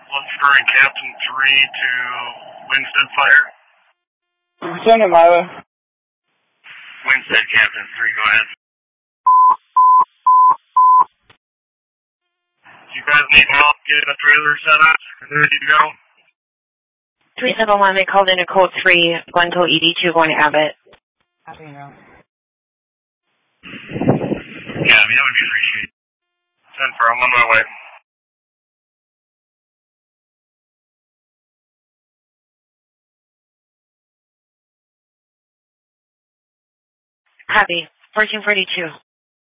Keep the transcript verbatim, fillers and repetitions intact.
One story Captain three to Winstead Fire. Send it my way. Winstead Captain three, go ahead. Do you guys need help getting a trailer set up? Ready to go? three seven one, they called in a code three, Glencoe E D two going to Abbott. Happy now. Yeah, I mean, that would be appreciated. Send for, I'm on my way. Copy. fourteen forty-two.